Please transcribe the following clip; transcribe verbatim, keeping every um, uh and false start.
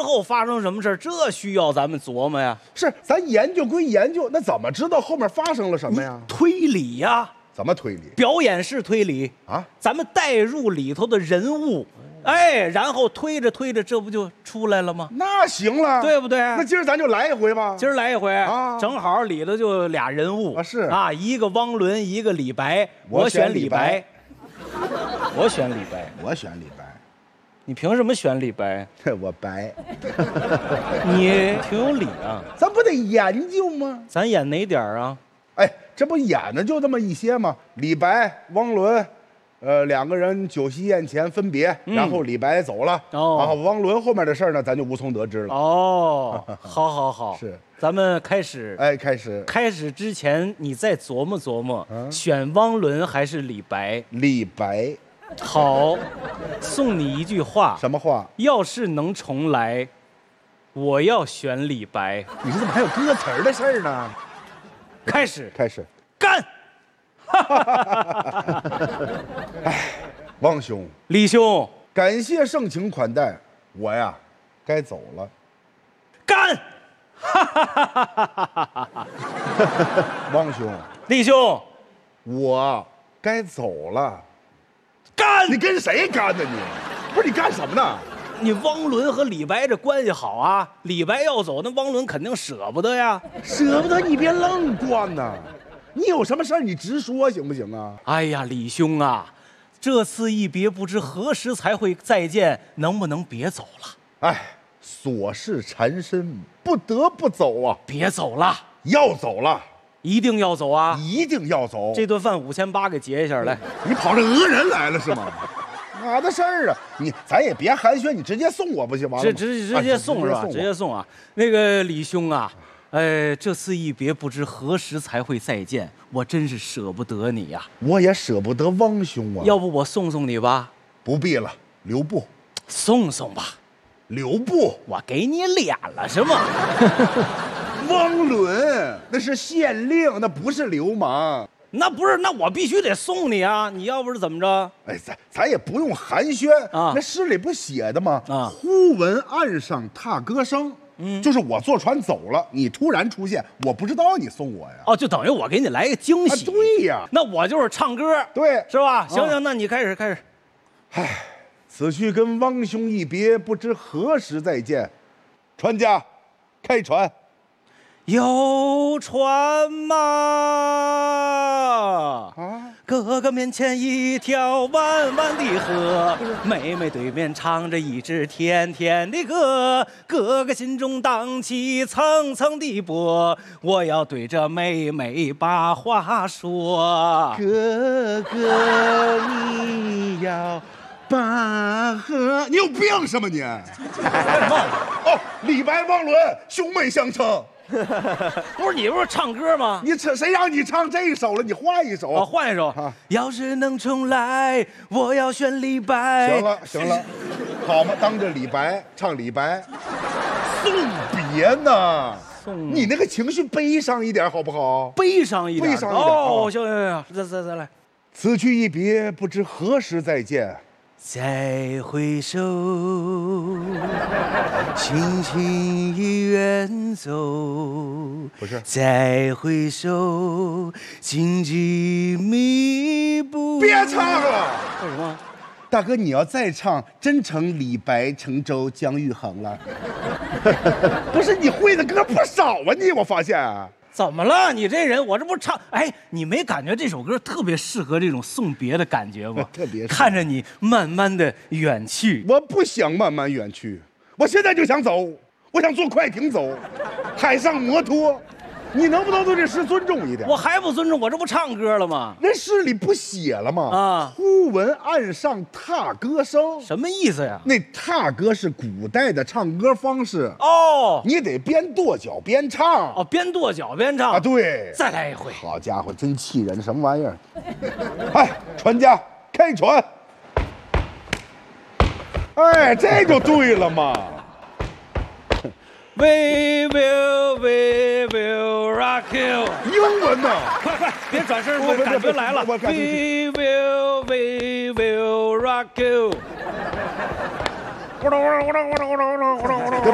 后发生什么事儿，这需要咱们琢磨呀。 是，咱研究归研究，那怎么知道后面发生了什么呀？ 推理呀， 怎么推理？ 表演式推理啊， 咱们带入里头的人物。哎，然后推着推着，这不就出来了吗？ 那行了， 对不对？ 那今儿咱就来一回吧。 今儿来一回啊， 正好里头就俩人物啊，是啊，一个汪伦，一个李白。我选李白，我选李白， 我选李白。 你凭什么选李白？ 我白。 你挺有理啊。 咱不得研究吗？ 咱演哪点儿啊？ 哎，这不演的就这么一些吗？李白、汪伦。呃，两个人酒席宴前分别，嗯、然后李白走了，哦，然后汪伦后面的事儿呢，咱就无从得知了。 哦，好，好，好， 是， 咱们开始。 哎，开始。 开始之前，你再琢磨琢磨，嗯、选汪伦还是李白？ 李白。 好，送你一句话。 什么话？ 要是能重来，我要选李白。 你这怎么还有歌词的事儿呢？ 开始， 开始， 干！ 哎，汪兄， 李兄， 感谢盛情款待，我呀，该走了。 干！ 汪兄， 李兄， 我该走了。 干！ 你跟谁干呢？你不是你干什么呢？ 你汪伦和李白这关系好啊，李白要走，那汪伦肯定舍不得呀。 舍不得你别愣惯呐。你有什么事儿你直说行不行啊？ 哎呀，李兄啊，这次一别不知何时才会再见，能不能别走了？ 哎，琐事缠身，不得不走啊！ 别走了， 要走了， 一定要走啊！ 一定要走。 这顿饭五千八给结一下来。 你跑这讹人来了是吗？哪的事儿啊？你咱也别寒暄，你直接送我不行吗？ 直直直接送是吧？直接送啊！那个李兄啊。哎，这次一别不知何时才会再见，我真是舍不得你呀、啊！ 我也舍不得汪兄啊。 要不我送送你吧？ 不必了，留步。 送送吧， 留步。 我给你脸了是吗？ 汪伦那是县令，那不是流氓。 那不是，那我必须得送你啊！你要不是怎么着？ 哎，咱咱也不用寒暄啊。那诗里不写的吗？啊，忽闻岸上踏歌声。嗯，就是我坐船走了，你突然出现，我不知道你送我呀。 哦，就等于我给你来个惊喜。 啊、对呀， 那我就是唱歌， 对， 是吧？行行，啊、那你开始开始。 唉，此去跟汪兄一别，不知何时再见。船家，开船。 有船吗？啊！哥哥面前一条弯弯的河，妹妹对面唱着一支甜甜的歌，哥哥心中荡起层层的波，我要对着妹妹把话说。 哥哥，你要把河，你有病是吗你？哦，李白、汪伦兄妹相称。 不是你不是唱歌吗？ 你唱谁让你唱这一首了？你换一首。 啊，换一首。啊、要是能重来，我要选李白。 行了行了，好嘛，当着李白唱李白，送别呢。送你那个情绪悲伤一点好不好？ 悲伤一点， 悲伤一点。 哦，行行行，再再再来。 此去一别，不知何时再见。 再回首，轻轻已远走。 不是。 再回首，荆棘密布。 别唱了。 为什么？ 大哥，你要再唱，真成李白乘舟将欲横了。不是，你会的歌不少啊，你我发现。 怎么了？你这人，我这不唱，哎，你没感觉这首歌特别适合这种送别的感觉吗？ 特别看着你慢慢的远去。 我不想慢慢远去，我现在就想走，我想坐快艇走，海上摩托。你能不能对这诗尊重一点？ 我还不尊重，我这不唱歌了吗？ 人诗里不写了吗？ 啊， 忽闻岸上踏歌声， 什么意思呀？ 那踏歌是古代的唱歌方式哦， 你得边跺脚边唱。 哦，边跺脚边唱啊，对。 再来一回。 好家伙，真气人，什么玩意儿？哎，船家开船。哎，这就对了嘛。 We will, we will rock you。 英文呢？ 快快，别转身，我感觉来了。We will, we will rock you。